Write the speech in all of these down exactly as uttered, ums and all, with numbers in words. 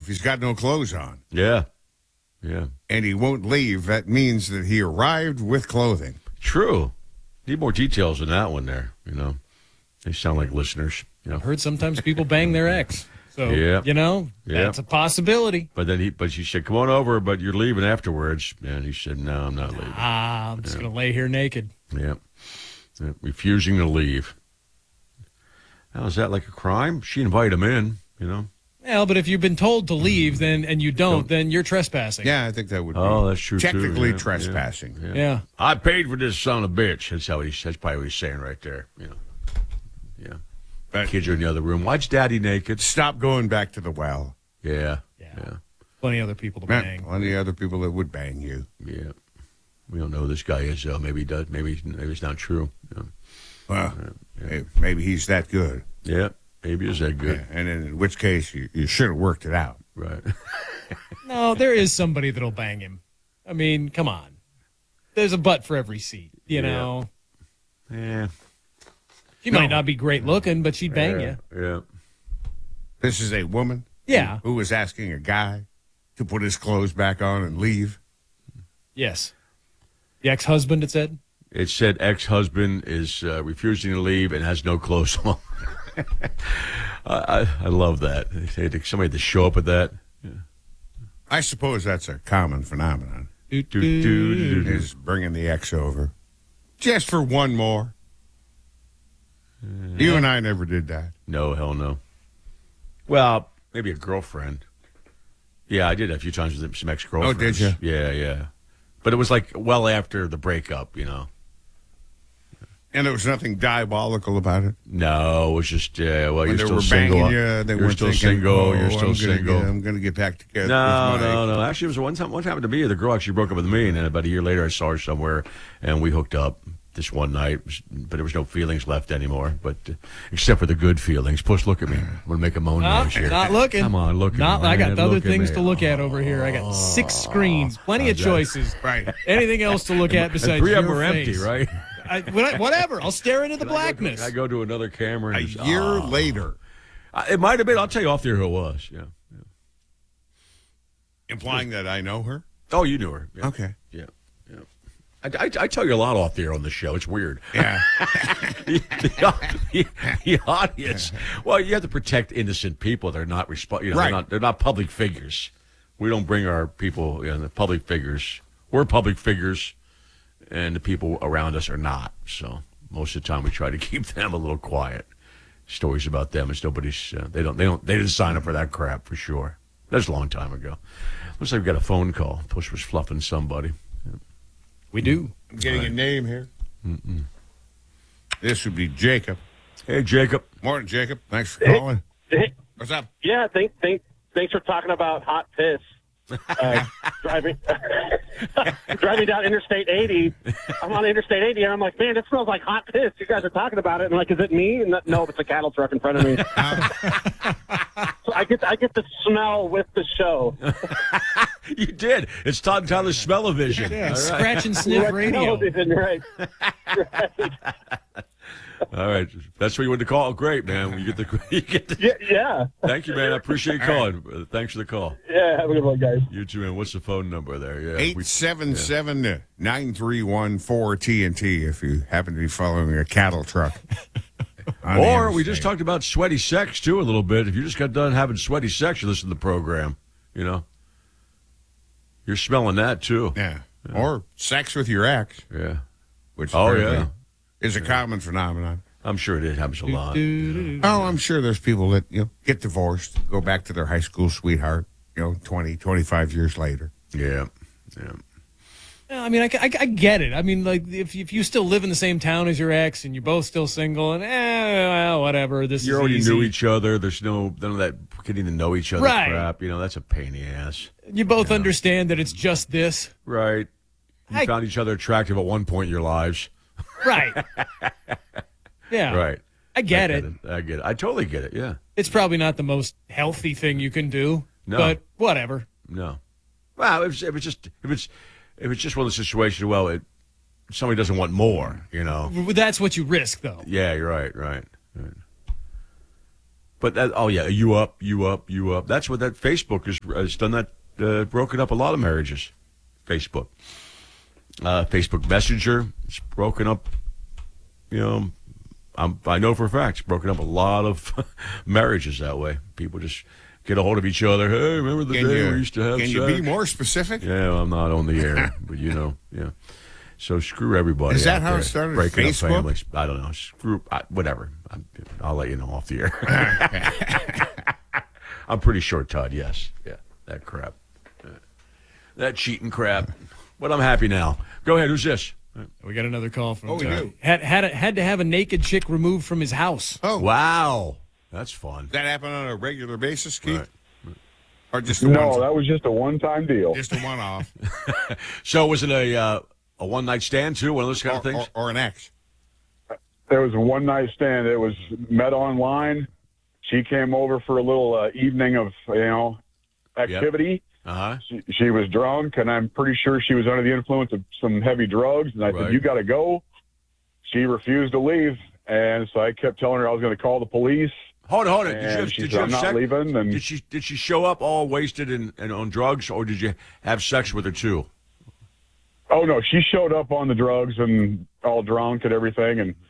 he's got no clothes on. Yeah. Yeah. And he won't leave, that means that he arrived with clothing. True. Need more details than that one there, you know. They sound like listeners, you know. I've heard sometimes people bang their ex. So, Yeah. you know, Yeah. that's a possibility. But then he, but she said, "Come on over," but you're leaving afterwards. And he said, "No, I'm not leaving." Ah, I'm just Yeah. going to lay here naked. Yeah. Yeah. Refusing to leave. How is that like a crime? She invited him in, you know. Well, but if you've been told to leave, then and you don't, then you're trespassing. Yeah, I think that would be Oh, that's true, too. technically Yeah, trespassing. Yeah. Yeah. I paid for this son of a bitch. That's how he. That's probably what he's saying right there. You know. Yeah. But Kids are in the other room. Watch Daddy naked. stop going back to the well. Yeah. Yeah. Yeah. Plenty other people to Man, bang. plenty of other people that would bang you. Yeah. We don't know who this guy is, though. Maybe he does. Maybe maybe it's not true. Yeah. Well, Yeah. hey, maybe he's that good. Yeah. Maybe is that good. Yeah, and in which case, you, you should have worked it out. Right. No, there is somebody that'll bang him. I mean, come on. There's a butt for every seat, you Yeah. know. Yeah. She might not be great looking, but she'd bang yeah. you. Yeah. This is a woman Yeah. who was asking a guy to put his clothes back on and leave. Yes. The ex-husband, it said? It said ex-husband is uh, refusing to leave and has no clothes on. I, I I love that. They had to- Somebody had to show up at that. I suppose that's a common phenomenon, Do, do, do, do, is bringing the ex over. Just for one more. You and I never did that. No, hell no. Well, maybe a girlfriend. Yeah, I did a few times with some ex-girlfriends. Oh, did you? Yeah, yeah. But it was like well after the breakup, you know. And there was nothing diabolical about it. No, it was just, uh, well, When you're they still were single. banging you, they you're weren't still thinking, single. oh, you're still I'm gonna single. Get, I'm going to get back together. No, with my- no, no. Actually, it was one time. One time happened to me. The girl actually broke up with me, and then about a year later, I saw her somewhere, and we hooked up this one night. But there was no feelings left anymore, but uh, except for the good feelings. Push, look at me. I'm gonna make a moan Ah, noise here. not looking. Come on, look at Not, me. I got man. other Look at things me. to look at over here. I got six screens, plenty of how's that? choices. Right. Anything else to look at And besides three your of them are empty, face? right? I, what- whatever. I'll stare into the blackness. I go to another camera. A And just, year ah. later, Uh, It might have been. I'll tell you off there who it was. Yeah. yeah. implying that I know her. Oh, you knew her. Yeah. Okay. Yeah. Yeah. I, I, I tell you a lot off there on the show. It's weird. Yeah. the, the, the audience. Well, you have to protect innocent people. They're not resp- you know, Right. they're not they're not public figures. We don't bring our people, you know, the public figures. We're public figures, and the people around us are not. So most of the time, we try to keep them a little quiet. Stories about them, it's nobody's. Uh, they don't. They don't. They didn't sign up for that crap for sure. That's a long time ago. Looks like we got a phone call. Push was fluffing somebody. We do. I'm getting a name here. Mm-mm. This would be Jacob. Hey, Jacob. Morning, Jacob. Thanks for calling. Hey, What's up? yeah, thank, thank, thanks for talking about hot piss. Uh, driving, driving down Interstate eighty. I'm on Interstate eighty, and I'm like, man, it smells like hot piss. You guys are talking about it, and I'm like, is it me? And no, it's a cattle truck in front of me. So I get, I get the smell with the show. You did. It's Todd Tyler's Smell-O-Vision. Yeah, All right. scratch and sniff radio. Television, right? right. All right. That's what you wanted to call. Great, man. You get the. You get the Yeah, yeah, thank you, man. I appreciate you calling. Uh, Thanks for the call. yeah. Have a good one, guys. You too, man. What's the phone number there? Yeah. we- eight seven seven, nine three one, four T N T if you happen to be following a cattle truck. on the Or we just interstate. talked about sweaty sex, too, a little bit. If you just got done having sweaty sex, you listen to the program, you know? You're smelling that, too. Yeah. Or sex with your ex, Yeah. which Oh, apparently yeah. is a common phenomenon. I'm sure it happens a lot. Oh, I'm sure there's people that, you know, get divorced, go back to their high school sweetheart, you know, twenty, twenty-five years later. Yeah. Yeah. Yeah, I mean, I, I, I get it. I mean, like, if, if you still live in the same town as your ex and you're both still single and, eh, well, whatever, this You is already easy. knew each other. There's no none of that getting to know each other Right. crap. You know, that's a pain in the ass. You both understand that it's just this. Right. You I- found each other attractive at one point in your lives. Right. Yeah. Right. I get I it. get it. I get it. I totally get it. Yeah. It's probably not the most healthy thing you can do, No. but whatever. No. Well, if it's, if it's just if it's if it's just one of the situations, well, it somebody doesn't want more, you know. That's what you risk, though. Yeah, you're right. Right. right. But that, oh yeah, you up, you up, you up. That's what that Facebook has, has done. That uh, broken up a lot of marriages. Facebook, uh, Facebook Messenger, it's broken up. You know, I'm, I know for a fact it's broken up a lot of marriages that way. People just get a hold of each other. Hey, remember the Can day you, we used to have can sex? you be more specific? Yeah, well, I'm not on the air, but you know, yeah. So screw everybody. Is that out how there, it started? Breaking Facebook? up families. I don't know. Screw I, whatever. I'm, I'll let you know off the air. I'm pretty sure, Todd. Yes, yeah, that crap, Yeah. that cheating crap. But I'm happy now. Go ahead. Who's this? We got another call from. Oh, we uh, do. Had had a, had to have a naked chick removed from his house. Oh, Wow, that's fun. Does that happen on a regular basis, Keith? Right. Or just a No, one, that was just a one-time deal. just a one-off, So was it a uh, a one night stand too? One of those kind or, of things. or, or an ex? It was a one-night stand. It was met online. She came over for a little uh, evening of, you know, activity. Uh huh. She, she was drunk, and I'm pretty sure she was under the influence of some heavy drugs. And I Right. said, "You got to go." She refused to leave, and so I kept telling her I was going to call the police. Hold on, hold on. Did you And have, she did said, you "I'm have not sex? leaving." And Did she did she show up all wasted and, and on drugs, or did you have sex with her too? oh no, she showed up on the drugs and all drunk and everything, and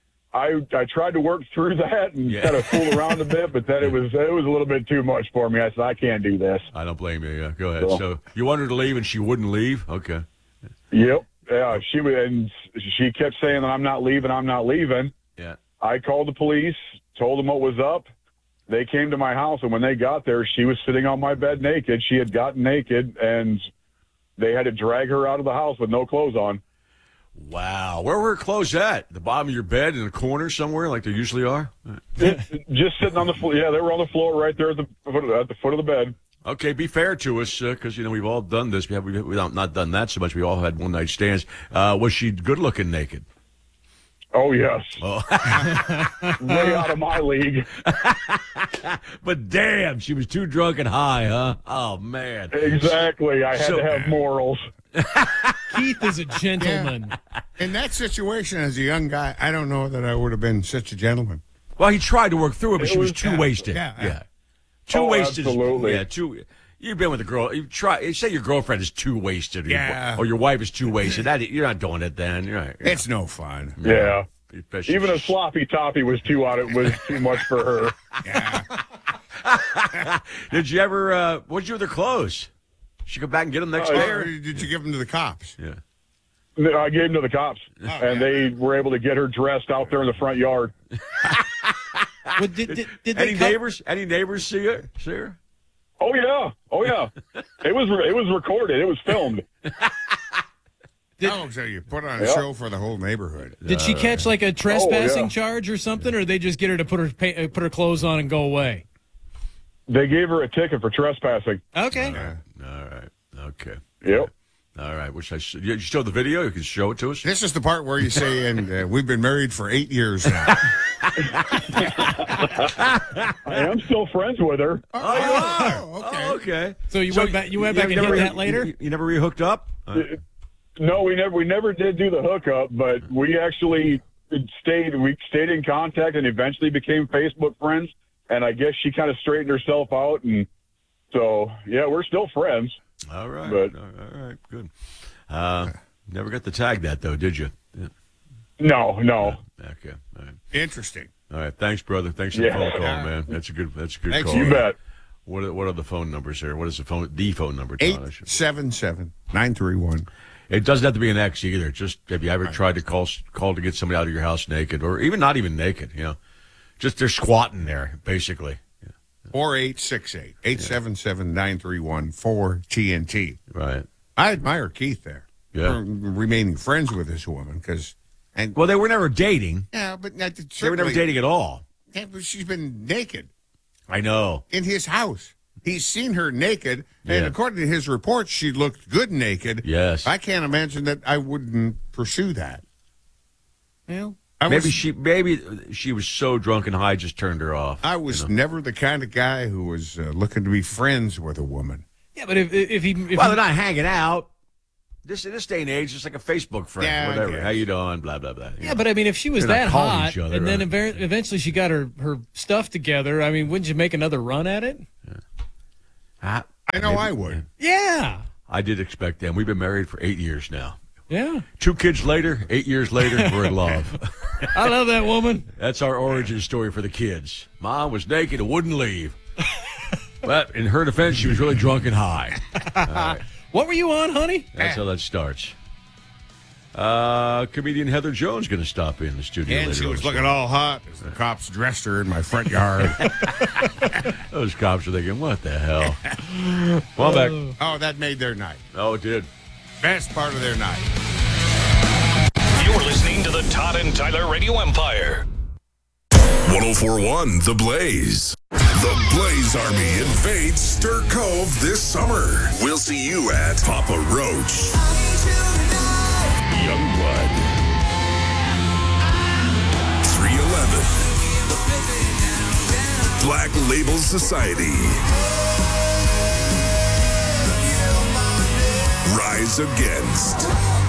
I I tried to work through that and Yeah. kind of fool around a bit, but then it was it was a little bit too much for me. I said, I can't do this. I don't blame you. Yeah, go ahead. Cool. So you wanted her to leave and she wouldn't leave. Okay. Yep. Yeah, she was, and she kept saying that I'm not leaving, I'm not leaving. Yeah. I called the police, told them what was up. They came to my house, and when they got there, she was sitting on my bed naked. She had gotten naked, and they had to drag her out of the house with no clothes on. Wow. Where were her clothes at? The bottom of your bed in a corner somewhere, like they usually are. Just sitting on the floor. Yeah, they were on the floor right there at the foot of, at the foot of the bed. Okay, be fair to us, because you know we've all done this. We have we have not done that so much. We all had one night stands. Uh, was she good looking naked? Oh yes, Oh. way out of my league. But damn, she was too drunk and high, huh? Oh man. Exactly. I had So- to have morals. Keith is a gentleman. In that situation, as a young guy, I don't know that I would have been such a gentleman. Well, he tried to work through it, but It she was, was- too yeah, wasted. yeah, yeah. Too Oh, wasted. is- absolutely. Yeah, too. You've been with a girl. You try. Say your girlfriend is too wasted, or, Yeah. your, or your wife is too wasted. That you're not doing it. Then you're right. It's no fun. Yeah. Especially- Even a sloppy toppy was too out. It was too much for her. Yeah. Did you ever? Uh, what'd you do with her clothes? She go back and get them next Oh, day. Or Or? did you give them to the cops? Yeah. I gave them to the cops, and they were able to get her dressed out there in the front yard. Well, did, did, did they Any co- neighbors? Any neighbors see her? See her? Oh yeah, oh yeah. It was it was recorded. It was filmed. Oh, so you put on a Yeah. show for the whole neighborhood. Did she catch like a trespassing yeah. charge or something, or they just get her to put her pa- uh, put her clothes on and go away? They gave her a ticket for trespassing. Okay. Yeah. All right. Okay. Yep. All right. Which I sh- you show the video. You can show it to us. This is the part where you say, and uh, we've been married for eight years now. I am still friends with her. Oh, you are? Okay. Oh, okay. So you went back- you went back and never hit re- that later? You, you never re-hooked up? Uh, No, we never we never did do the hookup, but we actually stayed we stayed in contact and eventually became Facebook friends. And I guess she kind of straightened herself out, and so yeah, we're still friends. all right. But- all right. Good. Uh, never got to tag that though, did you? Yeah. No, no. Okay. All right. Interesting. All right. Thanks, brother. Thanks for Yeah. the phone call, man. That's a good. That's a good Thanks, call. You bet. What are, what are the phone numbers here? What is the phone? The phone number, Eight Todd? I should- seven seven nine three one. It doesn't have to be an ex either. Just have you ever tried to call call to get somebody out of your house naked, or even not even naked? You know, just they're squatting there, basically. Four eight six eight eight seven seven nine three one four T N T. Right. I admire Keith there. Yeah. For remaining friends with this woman because, and Well, they were never dating. yeah, but not, They were never dating at all. Yeah, but she's been naked I know. in his house. He's seen her naked, and Yeah. according to his reports, she looked good naked. Yes. I can't imagine that I wouldn't pursue that. Well, I Maybe was, she maybe she was so drunk and high just turned her off. I was you know? never the kind of guy who was uh, looking to be friends with a woman. yeah, but if if he if Well, he, they're not hanging out. This in this day and age, it's like a Facebook friend, Yeah, I whatever. guess. How you doing? Blah blah blah. Yeah, but I mean, if she was They're not that calling hot, each other, and then right? ever- eventually she got her, her stuff together, I mean, wouldn't you make another run at it? I, I know I would. Yeah. I did expect them. We've been married for eight years now. Yeah. Two kids later, eight years later, we're in love. I love that woman. That's our origin story for the kids. Mom was naked and wouldn't leave. But in her defense, she was really drunk and high. All right. What were you on, honey? That's how that starts. Uh, comedian Heather Jones going to stop in the studio And later. she on was the looking show. all hot as the cops dressed her in my front yard. Those cops are thinking, what the hell? Well, back. Oh, that made their night. Oh, it did. Best part of their night. You're listening to the Todd and Tyler Radio Empire. ten forty-one The Blaze. The Blaze Army invades Stir Cove this summer. We'll see you at Papa Roach, Youngblood, three eleven, Black Label Society, Rise Against.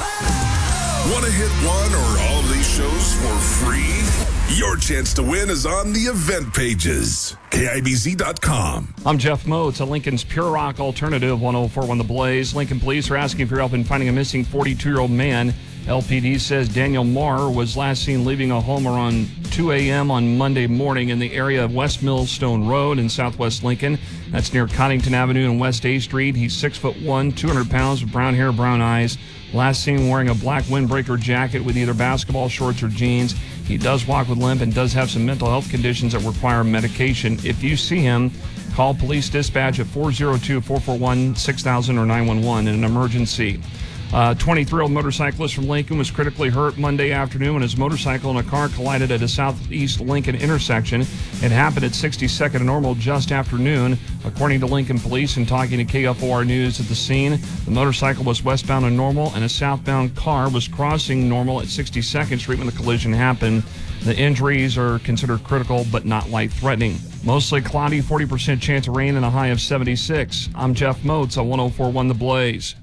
Want to hit one or all of these shows for free? Your chance to win is on the event pages. K I B Z dot com. I'm Jeff Moats, a Lincoln's Pure Rock Alternative, ten forty-one The Blaze. Lincoln police are asking for help in finding a missing forty-two-year-old man. L P D says Daniel Marr was last seen leaving a home around two a.m. on Monday morning in the area of West Millstone Road in southwest Lincoln. That's near Coddington Avenue and West A Street. He's six foot one, two hundred pounds, with brown hair, brown eyes. Last seen wearing a black windbreaker jacket with either basketball shorts or jeans. He does walk with limp and does have some mental health conditions that require medication. If you see him, call police dispatch at four oh two, four four one, six thousand or nine one one in an emergency. A twenty-three-year-old motorcyclist from Lincoln was critically hurt Monday afternoon when his motorcycle and a car collided at a southeast Lincoln intersection. It happened at sixty-second and Normal just after noon. According to Lincoln Police and talking to K F O R News at the scene, the motorcycle was westbound on Normal and a southbound car was crossing Normal at sixty-second Street when the collision happened. The injuries are considered critical but not life-threatening. Mostly cloudy, forty percent chance of rain and a high of seventy-six. I'm Jeff Moats on ten forty-one The Blaze.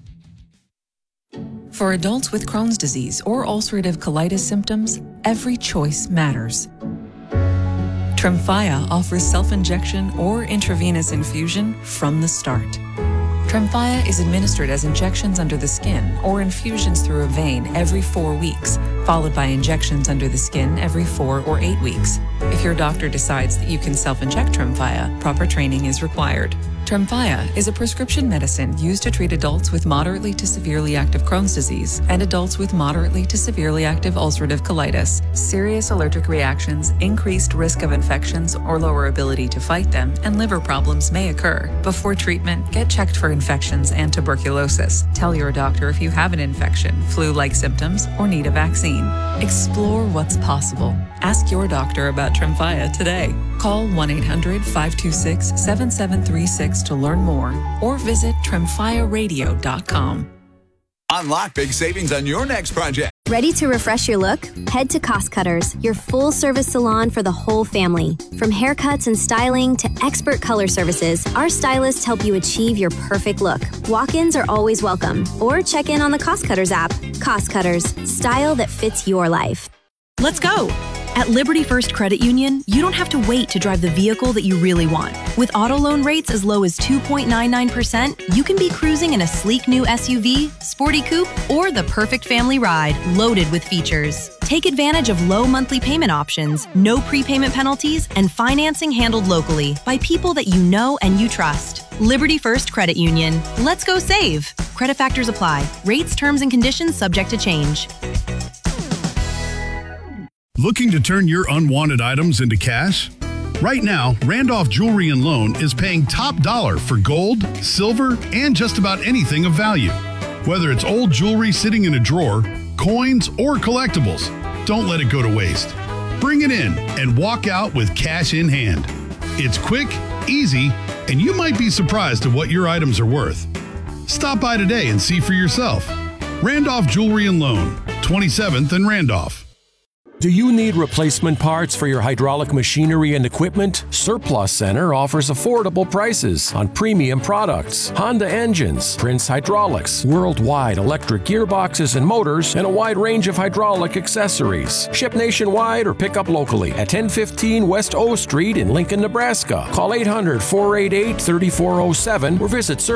For adults with Crohn's disease or ulcerative colitis symptoms, every choice matters. Tremfya offers self-injection or intravenous infusion from the start. Tremfya is administered as injections under the skin or infusions through a vein every four weeks, followed by injections under the skin every four or eight weeks. If your doctor decides that you can self-inject Tremfya, proper training is required. Tremfya is a prescription medicine used to treat adults with moderately to severely active Crohn's disease and adults with moderately to severely active ulcerative colitis. Serious allergic reactions, increased risk of infections or lower ability to fight them, and liver problems may occur. Before treatment, get checked for infections and tuberculosis. Tell your doctor if you have an infection, flu-like symptoms, or need a vaccine. Explore what's possible. Ask your doctor about Tremfya today. Call one eight hundred, five two six, seven seven three six to learn more or visit tremfya radio dot com. Unlock big savings on your next project. Ready to refresh your look? Head to Cost Cutters, your full-service salon for the whole family. From haircuts and styling to expert color services, our stylists help you achieve your perfect look. Walk-ins are always welcome, or check in on the Cost Cutters app. Cost Cutters, style that fits your life. Let's go! At Liberty First Credit Union, you don't have to wait to drive the vehicle that you really want. With auto loan rates as low as two point nine nine percent, you can be cruising in a sleek new S U V, sporty coupe, or the perfect family ride loaded with features. Take advantage of low monthly payment options, no prepayment penalties, and financing handled locally by people that you know and you trust. Liberty First Credit Union. Let's go save. Credit factors apply. Rates, terms, and conditions subject to change. Looking to turn your unwanted items into cash? Right now, Randolph Jewelry and Loan is paying top dollar for gold, silver, and just about anything of value. Whether it's old jewelry sitting in a drawer, coins, or collectibles, don't let it go to waste. Bring it in and walk out with cash in hand. It's quick, easy, and you might be surprised at what your items are worth. Stop by today and see for yourself. Randolph Jewelry and Loan, twenty-seventh and Randolph. Do you need replacement parts for your hydraulic machinery and equipment? Surplus Center offers affordable prices on premium products, Honda engines, Prince Hydraulics, worldwide electric gearboxes and motors, and a wide range of hydraulic accessories. Ship nationwide or pick up locally at ten fifteen West O Street in Lincoln, Nebraska. Call eight hundred, four eight eight, three four zero seven or visit